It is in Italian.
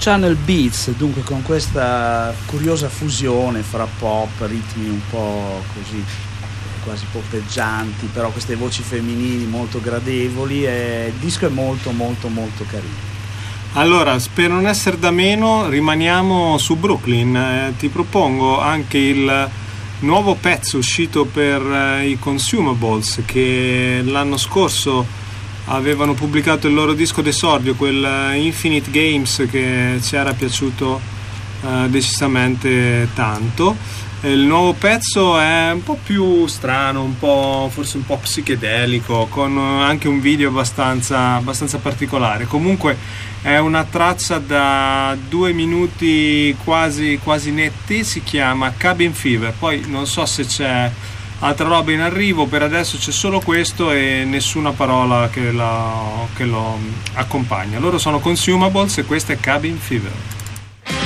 Channel Beats, dunque con questa curiosa fusione fra pop, ritmi un po' così quasi poppeggianti, però queste voci femminili molto gradevoli, e il disco è molto molto molto carino. Allora, per non essere da meno, rimaniamo su Brooklyn. Ti propongo anche il nuovo pezzo uscito per i Consumables, che l'anno scorso avevano pubblicato il loro disco d'esordio, quel Infinite Games, che ci era piaciuto decisamente tanto. Il nuovo pezzo è un po' più strano, forse un po' psichedelico, con anche un video abbastanza particolare. Comunque è una traccia da 2 minuti quasi netti, si chiama Cabin Fever. Poi non so se c'è altra roba in arrivo, per adesso c'è solo questo e nessuna parola che lo accompagna. Loro sono Consumables e questa è Cabin Fever.